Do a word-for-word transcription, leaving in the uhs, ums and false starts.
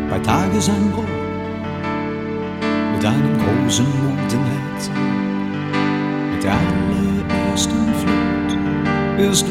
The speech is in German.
bei Tagesanbruch mit einem großen Mut im Herzen, mit der allerersten Flut ist